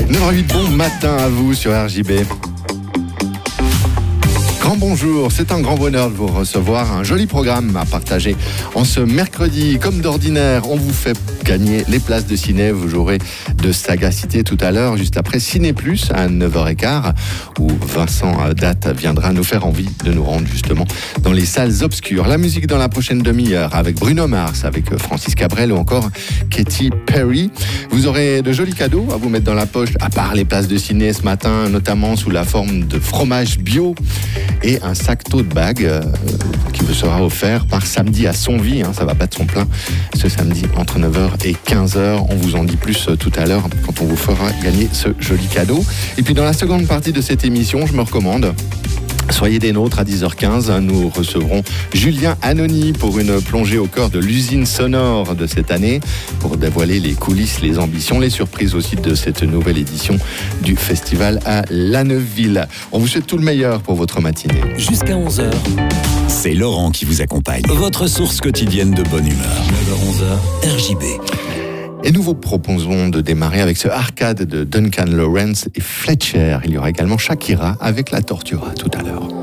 9h08, bon matin à vous sur RJB. Grand bonjour, c'est un grand bonheur de vous recevoir. Un joli programme à partager en ce mercredi. Comme d'ordinaire, on vous fait gagner les places de ciné. Vous jouerez de Sagacité tout à l'heure, juste après Ciné Plus à 9h15, où Vincent Date viendra nous faire envie de nous rendre justement dans les salles obscures. La musique dans la prochaine demi-heure avec Bruno Mars, avec Francis Cabrel ou encore Katy Perry. Vous aurez de jolis cadeaux à vous mettre dans la poche, à part les places de ciné ce matin, notamment sous la forme de fromage bio et un sac tote bag qui vous sera offert par Samedi à Sonvie, ça va battre son plein ce samedi entre 9h et 15h. On vous en dit plus tout à l'heure quand on vous fera gagner ce joli cadeau. Et puis dans la seconde partie de cette émission, je me recommande. Soyez des nôtres à 10h15, nous recevrons Julien Anony pour une plongée au cœur de l'usine sonore de cette année, pour dévoiler les coulisses, les ambitions, les surprises aussi de cette nouvelle édition du festival à La Neuveville. On vous souhaite tout le meilleur pour votre matinée. Jusqu'à 11h, c'est Laurent qui vous accompagne. Votre source quotidienne de bonne humeur. 9h-11h, RJB. Et nous vous proposons de démarrer avec ce Arcade de Duncan Lawrence et Fletcher. Il y aura également Shakira avec La Tortura tout à l'heure.